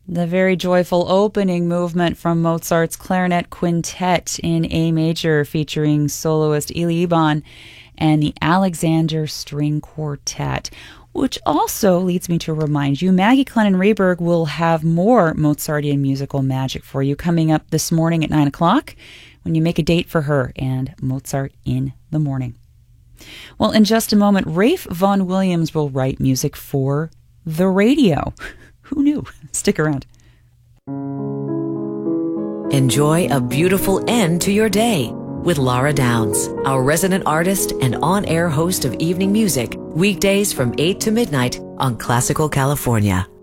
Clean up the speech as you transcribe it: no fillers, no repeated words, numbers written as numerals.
The very joyful opening movement from Mozart's Clarinet Quintet in A major featuring soloist Elie Iban and the Alexander String Quartet, which also leads me to remind you, Maggie Clennon Rehberg will have more Mozartian musical magic for you coming up this morning at 9 o'clock when you make a date for her and Mozart in the Morning. Well, in just a moment, Rafe Vaughan Williams will write music for the radio. Who knew? Stick around. Enjoy a beautiful end to your day with Laura Downs, our resident artist and on-air host of evening music, weekdays from 8 to midnight on Classical California.